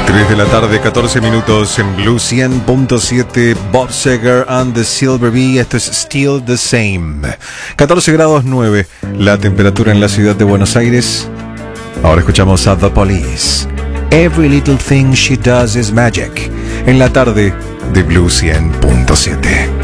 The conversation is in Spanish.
3 de la tarde, 14 minutos en Blue 100.7, Bob Seger and the Silver Bee. Esto es Still the Same. 14 grados 9 la temperatura en la ciudad de Buenos Aires. Ahora escuchamos a The Police. Every little thing she does is magic. En la tarde de Blue 100.7.